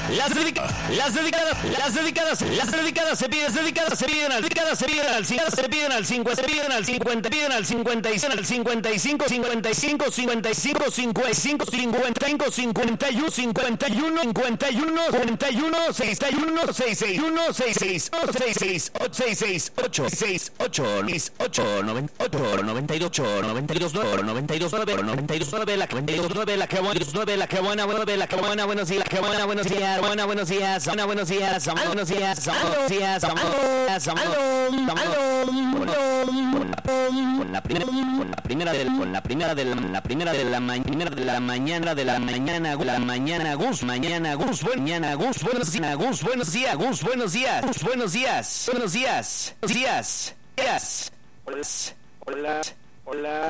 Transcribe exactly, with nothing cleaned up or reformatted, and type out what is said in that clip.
Las dedicadas, las dedicadas, las dedicadas, las dedicadas se piden, dedicadas se piden al, dedicadas se piden al, se piden al cinco, se piden al cincuenta, piden al cincuenta y al cincuenta y cinco, cincuenta y cinco, cincuenta y cinco, cincuenta y cinco, cincuenta y cinco, cincuenta y uno, cincuenta y uno, cincuenta y uno, cincuenta y uno, sesenta y uno, sesenta y uno, sesenta y seis, sesenta y seis, sesenta y seis, ocho, seis, ocho, ocho, noventa, ocho, noventa y ocho, noventa y dos, noventa y dos, noventa y dos, nueve, la noventa y dos, nueve, la que buena, nueve, la que buena, nueve, la que buena, buenos días, la que buena, buenos días, buena, buenos días, buena, buenos días, buenos días, buenos días, con la primera, con la primera del, con la primera de la primera de la mañana de la mañana de la mañana, la mañana, Gus, mañana, Gus, mañana, Gus, buenos días, Gus, buenos días, Gus, buenos días, Gus, buenos días, buenos días, días, días, hola, hola, hola.